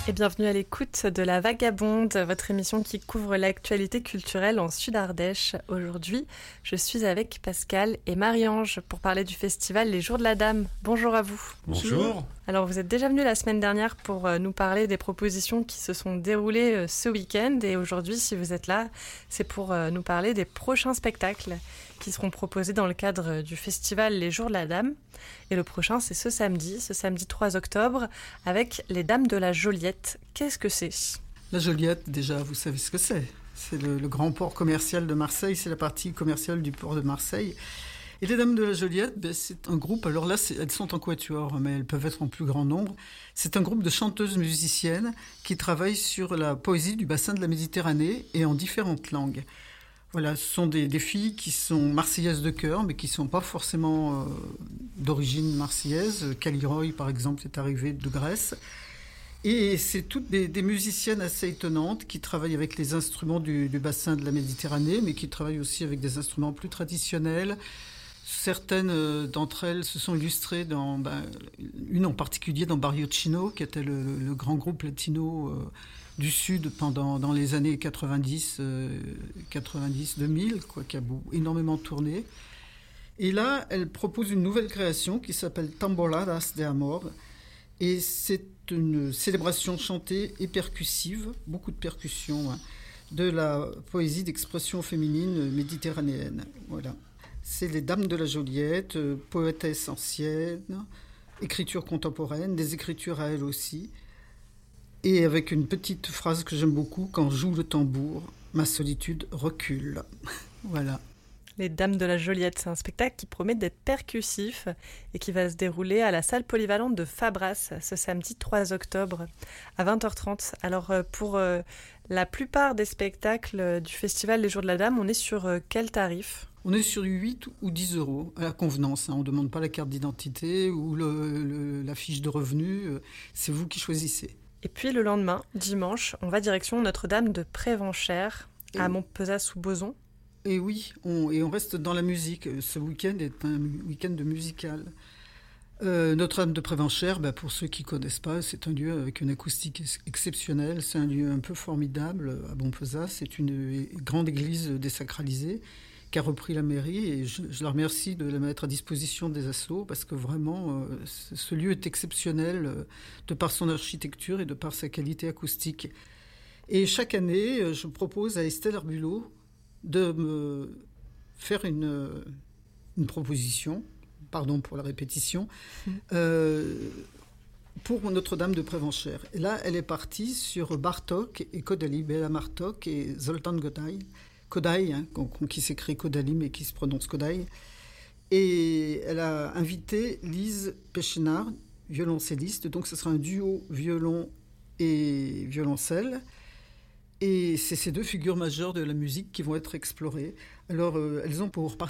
Et bienvenue à l'écoute de La Vagabonde, votre émission qui couvre l'actualité culturelle en Sud-Ardèche. Aujourd'hui, je suis avec Pascal et Marie-Ange pour parler du festival Les Jours de la Dame. Bonjour à vous. Bonjour. Alors vous êtes déjà venus la semaine dernière pour nous parler des propositions qui se sont déroulées ce week-end. Et aujourd'hui, si vous êtes là, c'est pour nous parler des prochains spectacles qui seront proposés dans le cadre du festival Les Jours de la Dame. Et le prochain, c'est ce samedi 3 octobre, avec les Dames de la Joliette. Qu'est-ce que c'est ? La Joliette, déjà, vous savez ce que c'est. C'est le grand port commercial de Marseille, c'est la partie commerciale du port de Marseille. Et les Dames de la Joliette, c'est un groupe, alors là, elles sont en quatuor, mais elles peuvent être en plus grand nombre. C'est un groupe de chanteuses musiciennes qui travaillent sur la poésie du bassin de la Méditerranée et en différentes langues. Voilà, ce sont des filles qui sont marseillaises de cœur, mais qui ne sont pas forcément d'origine marseillaise. Caliroy, par exemple, est arrivée de Grèce. Et c'est toutes des musiciennes assez étonnantes qui travaillent avec les instruments du bassin de la Méditerranée, mais qui travaillent aussi avec des instruments plus traditionnels. Certaines d'entre elles se sont illustrées une en particulier dans Barrio Chino, qui était le grand groupe latino du Sud dans les années 90-2000, qui a énormément tourné. Et là, elle propose une nouvelle création qui s'appelle Tamboladas de Amor. Et c'est une célébration chantée et percussive, beaucoup de percussions, de la poésie d'expression féminine méditerranéenne. Voilà. C'est les Dames de la Joliette, poétesses anciennes, écriture contemporaine, des écritures à elles aussi. Et avec une petite phrase que j'aime beaucoup, quand joue le tambour, ma solitude recule. Voilà. Les Dames de la Joliette, c'est un spectacle qui promet d'être percussif et qui va se dérouler à la salle polyvalente de Fabras ce samedi 3 octobre à 20h30. Alors pour la plupart des spectacles du festival Les Jours de la Dame, on est sur quel tarif ? On est sur 8 ou 10 euros à la convenance. On ne demande pas la carte d'identité ou la fiche de revenus. C'est vous qui choisissez. Et puis le lendemain, dimanche, on va direction Notre-Dame de Prévenchères à Montpezat-sous-Bozon. Et oui, on reste dans la musique. Ce week-end est un week-end de musical. Notre-Dame de Prévenchères, pour ceux qui ne connaissent pas, c'est un lieu avec une acoustique exceptionnelle. C'est un lieu un peu formidable à Montpezat. C'est une grande église désacralisée qui a repris la mairie. Et je la remercie de la mettre à disposition des assos parce que vraiment, ce lieu est exceptionnel de par son architecture et de par sa qualité acoustique. Et chaque année, je propose à Estelle Arbulot de me faire une proposition, pardon pour la répétition, pour Notre-Dame de Prévenchères. Et là, elle est partie sur Bartók et Kodály, Béla Bartók et Zoltán Kodály, qui s'écrit Kodály mais qui se prononce Kodály. Et elle a invité Lise Pechenard, violoncelliste, donc ce sera un duo violon et violoncelle. Et c'est ces deux figures majeures de la musique qui vont être explorées. Alors, ils ont pour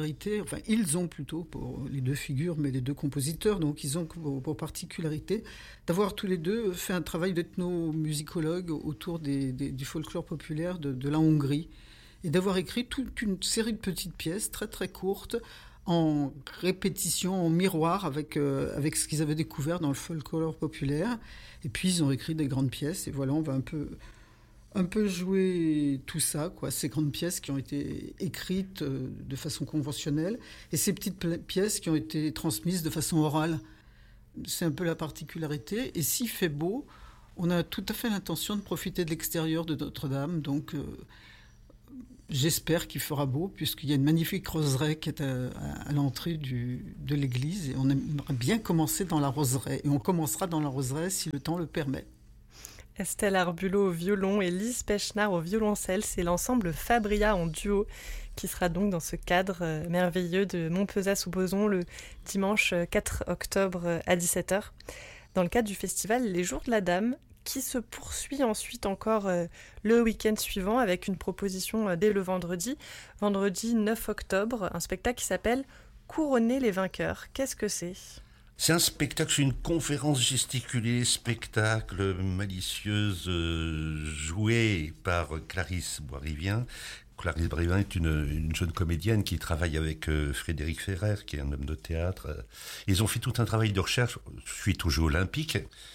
les deux figures, mais les deux compositeurs, donc ils ont pour particularité d'avoir tous les deux fait un travail d'ethnomusicologue autour du folklore populaire de la Hongrie, et d'avoir écrit toute une série de petites pièces très très courtes, en répétition, en miroir avec ce qu'ils avaient découvert dans le folklore populaire. Et puis ils ont écrit des grandes pièces, et voilà, on va un peu jouer tout ça, ces grandes pièces qui ont été écrites de façon conventionnelle et ces petites pièces qui ont été transmises de façon orale. C'est un peu la particularité. Et s'il fait beau, on a tout à fait l'intention de profiter de l'extérieur de Notre-Dame. Donc, j'espère qu'il fera beau, puisqu'il y a une magnifique roseraie qui est à l'entrée de l'église. Et on aimerait bien commencer dans la roseraie. Et on commencera dans la roseraie si le temps le permet. Estelle Arbulot au violon et Lise Pechenard au violoncelle, c'est l'ensemble Fabria en duo qui sera donc dans ce cadre merveilleux de Montpezat-sous-Bozon le dimanche 4 octobre à 17h, dans le cadre du festival Les Jours de la Dame, qui se poursuit ensuite encore le week-end suivant avec une proposition dès le vendredi 9 octobre, un spectacle qui s'appelle « Couronner les vainqueurs ». Qu'est-ce que c'est ? C'est un spectacle, c'est une conférence gesticulée, spectacle malicieuse, jouée par Clarisse Boisrivien. Clarisse Boisrivien est une jeune comédienne qui travaille avec Frédéric Ferrer, qui est un homme de théâtre. Ils ont fait tout un travail de recherche suite aux Jeux Olympiques.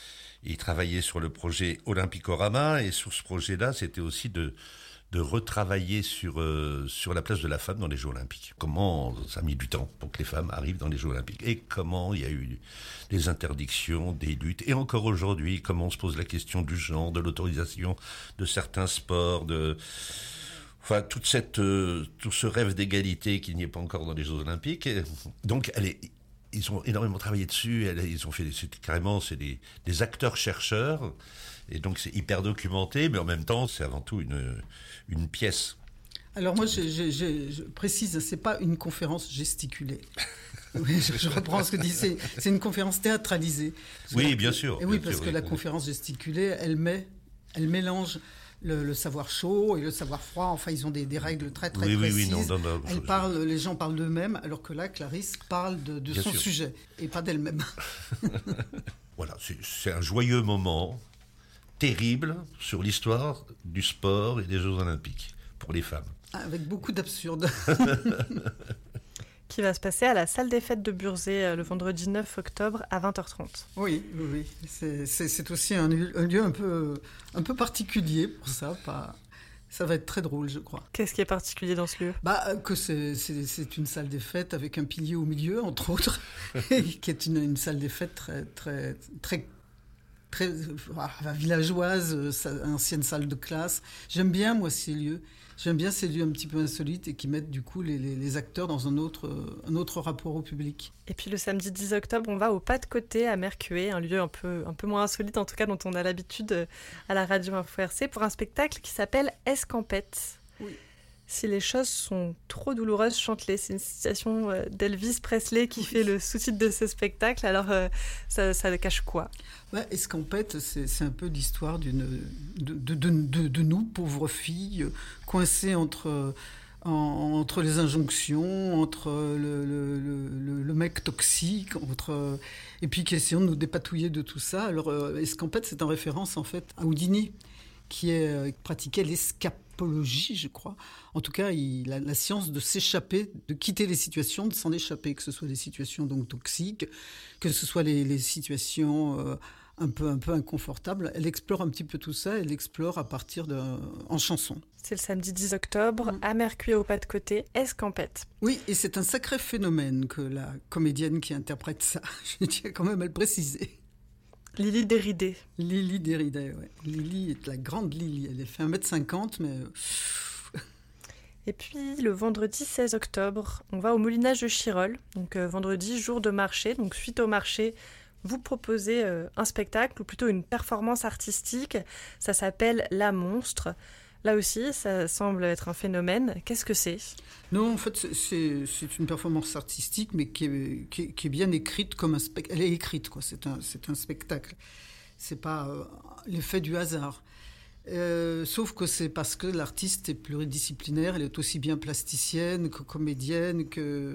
Il travaillait sur le projet Olympicorama, et sur ce projet-là, c'était aussi de retravailler sur la place de la femme dans les Jeux Olympiques. Comment ça a mis du temps pour que les femmes arrivent dans les Jeux Olympiques, et comment il y a eu des interdictions, des luttes, et encore aujourd'hui, comment on se pose la question du genre, de l'autorisation de certains sports, enfin tout ce rêve d'égalité qu'il n'y ait pas encore dans les Jeux Olympiques. Donc ils ont énormément travaillé dessus. Ils ont fait c'est des acteurs-chercheurs. Et donc c'est hyper documenté, mais en même temps c'est avant tout une pièce. Alors moi je précise, c'est pas une conférence gesticulée. Oui, je reprends ce que dit, c'est une conférence théâtralisée. Oui, bien sûr. Et oui, parce que la conférence gesticulée, elle mélange le savoir chaud et le savoir froid. Enfin, ils ont des règles très précises. Oui, non, les gens parlent d'eux-mêmes, alors que là, Clarisse parle de son sujet et pas d'elle-même. Voilà, c'est un joyeux moment terrible sur l'histoire du sport et des Jeux Olympiques pour les femmes. Avec beaucoup d'absurde. Qui va se passer à la salle des fêtes de Burzet le vendredi 9 octobre à 20h30. Oui. C'est aussi un lieu un peu particulier pour ça. Ça va être très drôle, je crois. Qu'est-ce qui est particulier dans ce lieu ? Que c'est une salle des fêtes avec un pilier au milieu, entre autres, qui est une salle des fêtes très villageoise, ancienne salle de classe. J'aime bien, moi, ces lieux. J'aime bien ces lieux un petit peu insolites et qui mettent du coup les acteurs dans un autre rapport au public. Et puis le samedi 10 octobre, on va au Pas de Côté à Mercué, un lieu un peu moins insolite en tout cas, dont on a l'habitude à la radio Info RC, pour un spectacle qui s'appelle Escampette. Oui. Si les choses sont trop douloureuses, chante-les. C'est une citation d'Elvis Presley qui fait le sous-titre de ce spectacle. Alors, ça cache quoi ? Escampette, c'est un peu l'histoire de nous, pauvres filles, coincées entre les injonctions, entre le mec toxique, et puis qui essayons de nous dépatouiller de tout ça. Alors, Escampette, c'est en référence, en fait, à Houdini, qui pratiquait l'escapologie, je crois. En tout cas, la science de s'échapper, de quitter les situations, de s'en échapper, que ce soit des situations donc toxiques, que ce soit les situations un peu inconfortables. Elle explore un petit peu tout ça, elle explore à partir en chanson. C'est le samedi 10 octobre, à Mercué au Pas de Côté, Escampette. Oui, et c'est un sacré phénomène que la comédienne qui interprète ça, je tiens quand même à le préciser. Lily Déridé. Lily Déridé, oui. Lily est la grande Lily. Elle fait 1m50, mais... Et puis, le vendredi 16 octobre, on va au Moulinage de Chirol. Donc, vendredi, jour de marché. Donc, suite au marché, vous proposez un spectacle, ou plutôt une performance artistique. Ça s'appelle La Monstre. Là aussi, ça semble être un phénomène. Qu'est-ce que c'est ? Non, en fait, c'est une performance artistique, mais qui est bien écrite comme un spectacle. Elle est écrite, quoi. C'est un spectacle. C'est pas l'effet du hasard. Sauf que c'est parce que l'artiste est pluridisciplinaire. Elle est aussi bien plasticienne que comédienne,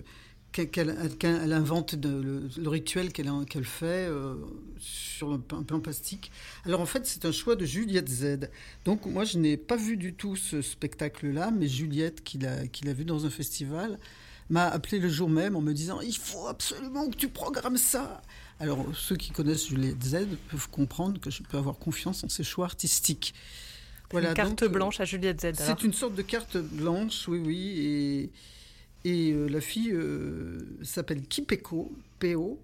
qu'elle invente le rituel qu'elle fait sur un plan plastique. Alors en fait, c'est un choix de Juliette Z. Donc moi, je n'ai pas vu du tout ce spectacle-là, mais Juliette, qui l'a vu dans un festival, m'a appelé le jour même en me disant « Il faut absolument que tu programmes ça !» Alors ceux qui connaissent Juliette Z peuvent comprendre que je peux avoir confiance en ses choix artistiques. Voilà, une carte blanche à Juliette Z. Alors. C'est une sorte de carte blanche, oui, et la fille s'appelle Kipeko, P.O.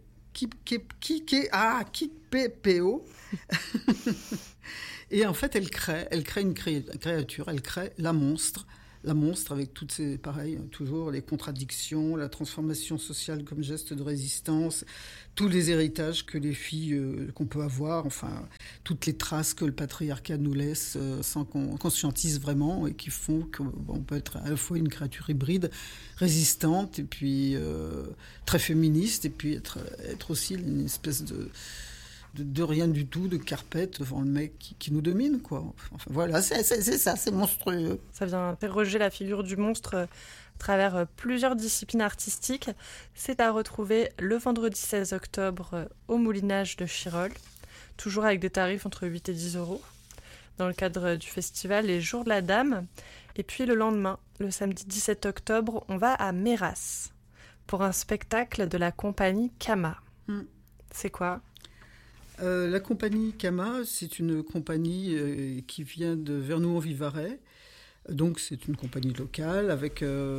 Kipeko. Et en fait, elle crée une créature, elle crée la monstre avec toutes ces, pareil, toujours les contradictions, la transformation sociale comme geste de résistance, tous les héritages que les filles qu'on peut avoir, enfin toutes les traces que le patriarcat nous laisse sans qu'on conscientise vraiment et qui font qu'on peut être à la fois une créature hybride, résistante et puis très féministe et puis être aussi une espèce de rien du tout, de carpette devant le mec qui nous domine, quoi. Enfin, voilà, c'est ça, c'est monstrueux. Ça vient interroger la figure du monstre à travers plusieurs disciplines artistiques. C'est à retrouver le vendredi 16 octobre au Moulinage de Chirol, toujours avec des tarifs entre 8 et 10 euros, dans le cadre du festival Les Jours de la Dame. Et puis le lendemain, le samedi 17 octobre, on va à Méras pour un spectacle de la compagnie Kama. C'est quoi ? La compagnie Kama, c'est une compagnie qui vient de Vernoux-en-Vivarais. Donc c'est une compagnie locale avec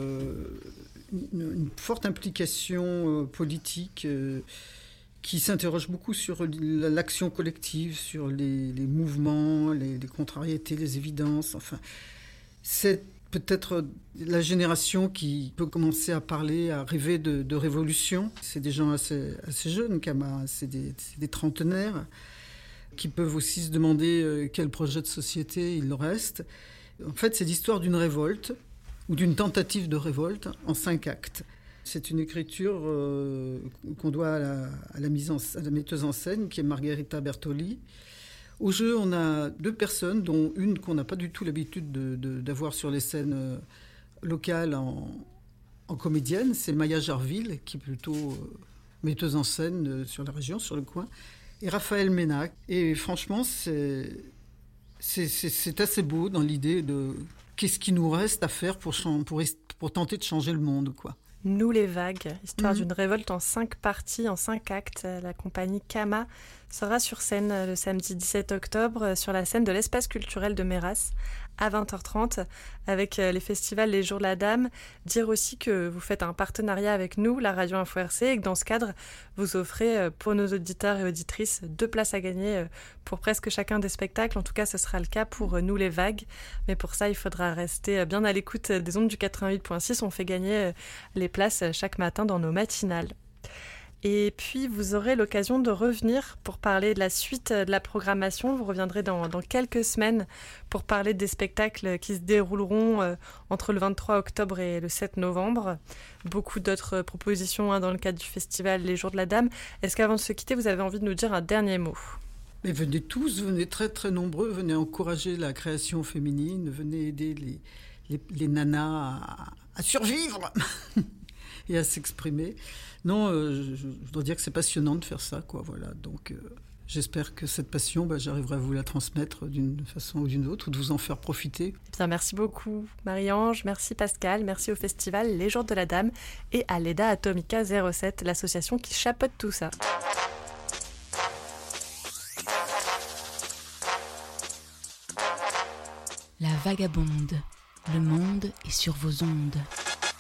une forte implication politique qui s'interroge beaucoup sur l'action collective, sur les mouvements, les contrariétés, les évidences. Enfin, c'est peut-être la génération qui peut commencer à parler, à rêver de révolution. C'est des gens assez jeunes, Kama, c'est des trentenaires qui peuvent aussi se demander quel projet de société il leur reste. En fait, c'est l'histoire d'une révolte ou d'une tentative de révolte en 5 actes. C'est une écriture qu'on doit à la metteuse en scène, qui est Margherita Bertoli. Au jeu, on a 2 personnes, dont une qu'on n'a pas du tout l'habitude d'avoir sur les scènes locales en comédienne. C'est Maya Jarville, qui est plutôt metteuse en scène sur la région, sur le coin. Et Raphaël Ménac. Et franchement, c'est assez beau dans l'idée de qu'est-ce qui nous reste à faire pour tenter de changer le monde, quoi. Nous les vagues, histoire d'une révolte en 5 parties, en 5 actes. La compagnie Kama sera sur scène le samedi 17 octobre sur la scène de l'espace culturel de Méras à 20h30 avec les festivals Les Jours de la Dame. Dire aussi que vous faites un partenariat avec nous, la Radio Info RC, et que dans ce cadre, vous offrez pour nos auditeurs et auditrices 2 places à gagner pour presque chacun des spectacles. En tout cas, ce sera le cas pour Nous les vagues. Mais pour ça, il faudra rester bien à l'écoute des ondes du 88.6. On fait gagner les places chaque matin dans nos matinales. Et puis, vous aurez l'occasion de revenir pour parler de la suite de la programmation. Vous reviendrez dans quelques semaines pour parler des spectacles qui se dérouleront entre le 23 octobre et le 7 novembre. Beaucoup d'autres propositions dans le cadre du festival Les Jours de la Dame. Est-ce qu'avant de se quitter, vous avez envie de nous dire un dernier mot ? Mais venez tous, venez très très nombreux, venez encourager la création féminine, venez aider les nanas à survivre et à s'exprimer. Non, je dois dire que c'est passionnant de faire ça, quoi. Voilà. Donc, j'espère que cette passion, j'arriverai à vous la transmettre d'une façon ou d'une autre, ou de vous en faire profiter. Bien, merci beaucoup, Marie-Ange. Merci, Pascal. Merci au festival Les Jours de la Dame et à l'EDA Atomica 07, l'association qui chapeaute tout ça. La vagabonde, le monde est sur vos ondes.